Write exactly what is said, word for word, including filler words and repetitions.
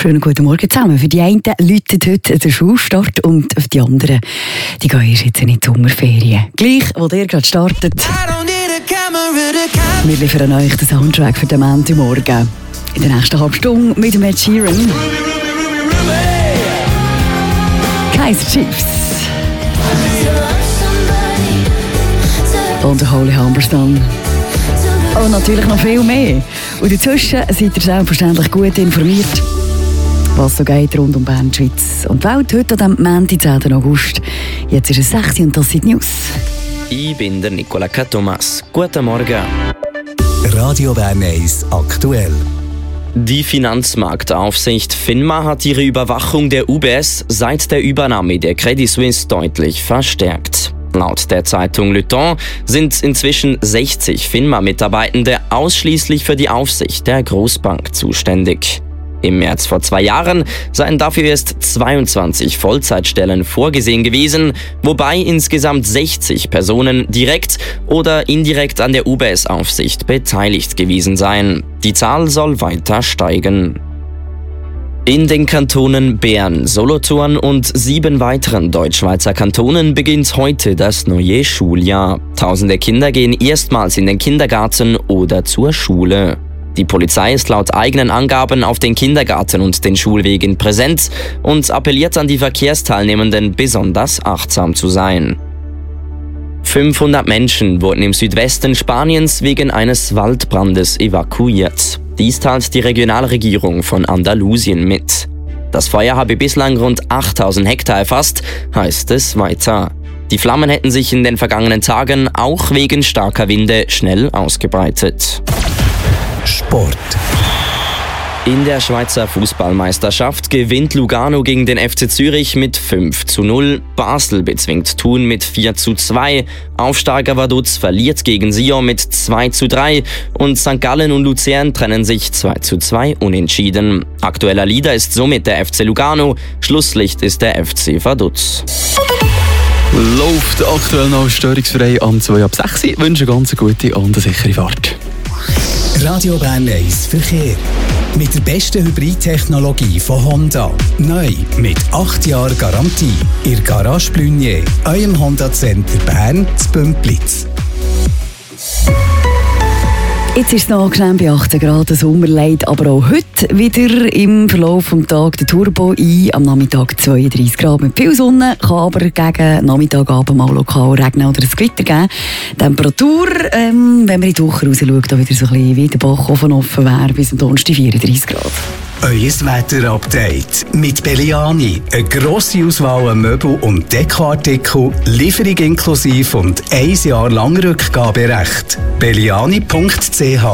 Schönen guten Morgen zusammen. Für die einen läutet heute der Schulstart und für die anderen, die gehen jetzt in die Sommerferien. Gleich, wo ihr gerade startet. Wir liefern euch den Soundtrack für den Montagmorgen. In der nächsten halben Stunde mit dem Ed Sheeran. Kaiser Chiefs. Und der Holy Humberstone. Und natürlich noch viel mehr. Und dazwischen seid ihr selbstverständlich gut informiert, was so geht rund um Bern, die Schweiz und die Welt. Heute am Montag, zehnten August. Jetzt ist es sechs und das sind die News. Ich bin der Nicola Thomas. Guten Morgen. Radio Bern eins aktuell. Die Finanzmarktaufsicht FINMA hat ihre Überwachung der U B S seit der Übernahme der Credit Suisse deutlich verstärkt. Laut der Zeitung Le Temps sind inzwischen sechzig FINMA-Mitarbeitende ausschließlich für die Aufsicht der Großbank zuständig. Im März vor zwei Jahren seien dafür erst zweiundzwanzig Vollzeitstellen vorgesehen gewesen, wobei insgesamt sechzig Personen direkt oder indirekt an der U B S-Aufsicht beteiligt gewesen seien. Die Zahl soll weiter steigen. In den Kantonen Bern, Solothurn und sieben weiteren Deutschschweizer Kantonen beginnt heute das neue Schuljahr. Tausende Kinder gehen erstmals in den Kindergarten oder zur Schule. Die Polizei ist laut eigenen Angaben auf den Kindergarten und den Schulwegen präsent und appelliert an die Verkehrsteilnehmenden, besonders achtsam zu sein. fünfhundert Menschen wurden im Südwesten Spaniens wegen eines Waldbrandes evakuiert. Dies teilt die Regionalregierung von Andalusien mit. Das Feuer habe bislang rund achttausend Hektar erfasst, heißt es weiter. Die Flammen hätten sich in den vergangenen Tagen auch wegen starker Winde schnell ausgebreitet. Sport. In der Schweizer Fußballmeisterschaft gewinnt Lugano gegen den F C Zürich mit fünf zu null, Basel bezwingt Thun mit vier zu zwei, Aufsteiger Vaduz verliert gegen Sion mit zwei zu drei und Sankt Gallen und Luzern trennen sich zwei zu zwei unentschieden. Aktueller Leader ist somit der F C Lugano, Schlusslicht ist der F C Vaduz. Läuft aktuell noch störungsfrei am zwei ab sechs. Ich wünsche eine ganz gute und eine sichere Fahrt. Radio Bern eins Verkehr. Mit der besten Hybridtechnologie von Honda. Neu mit acht Jahren Garantie. Ihr Garage Blunier, eurem Honda Center Bern zu Bümplitz. Jetzt ist es noch schnell bei achtzehn Grad, Sommer leidet aber auch heute wieder im Verlauf des Tages der Turbo ein. Am Nachmittag zweiunddreissig Grad mit viel Sonne, kann aber gegen Nachmittagabend mal lokal regnen oder ein Gewitter geben. Temperatur, ähm, wenn man in die Woche raus schaut, da wieder so ein bisschen wie der Bach offen offen wäre, bis am Donnerstag vierunddreissig Grad. Euer Wetter-Update mit Belliani. Eine grosse Auswahl an Möbel- und Dekoartikel, Lieferung inklusive und ein Jahr lang Rückgaberecht. belliani punkt c h